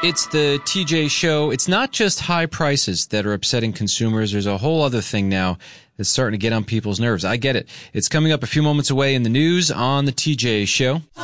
It's the TJ Show. It's not just high prices that are upsetting consumers. There's a whole other thing now that's starting to get on people's nerves. I get it. It's coming up a few moments away in the news on the TJ Show.